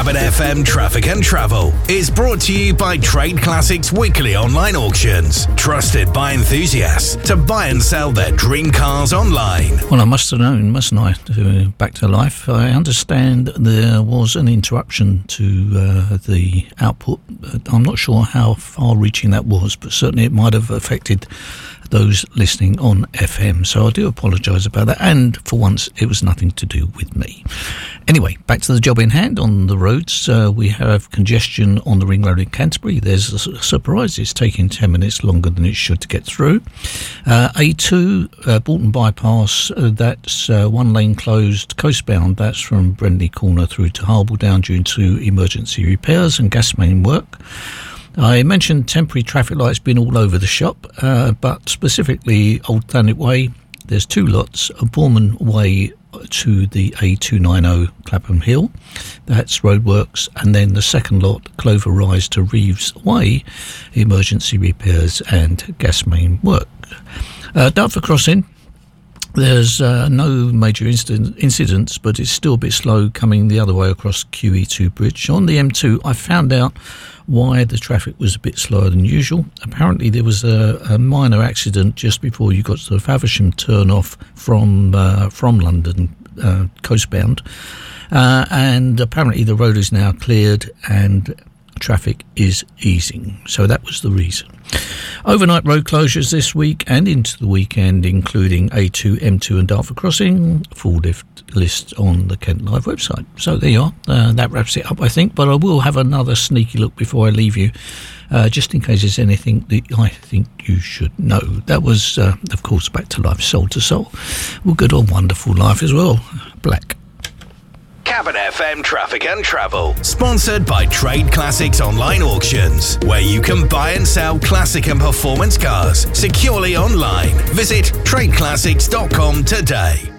Cabin FM Traffic and Travel is brought to you by Trade Classics Weekly Online Auctions. Trusted by enthusiasts to buy and sell their dream cars online. Well, I must have known, mustn't I, back to life. I understand there was an interruption to the output. I'm not sure how far-reaching that was, but certainly it might have affected those listening on FM. So I do apologise about that. And for once, it was nothing to do with me. Anyway, back to the job in hand. On the roads, we have congestion on the Ring Road in Canterbury. There's a surprise. It's taking 10 minutes longer than it should to get through. A2, Bolton Bypass, that's one lane closed coastbound. That's from Brendley Corner through to Harbledown due to emergency repairs and gas main work. I mentioned temporary traffic lights being all over the shop, but specifically Old Thanet Way. There's two lots, a Bournemouth Way to the A290 Clapham Hill. That's roadworks. And then the second lot, Clover Rise to Reeves Way, emergency repairs and gas main work. Dartford Crossing. There's no major incidents, but it's still a bit slow coming the other way across QE2 Bridge. On the M2, I found out why the traffic was a bit slower than usual. Apparently, there was a minor accident just before you got to the Faversham turn-off from London, coastbound. And apparently the road is now cleared and traffic is easing. So that was the reason. Overnight road closures this week and into the weekend, including A2, M2 and Dartford Crossing. Full list on the Kent Live website. So there you are. That wraps it up, I think. But I will have another sneaky look before I leave you, just in case there's anything that I think you should know. That was, of course, Back to Life, Soul to Soul. Well, good old wonderful life as well. Black. Cabin FM Traffic and Travel, sponsored by Trade Classics Online Auctions, where you can buy and sell classic and performance cars securely online. Visit tradeclassics.com today.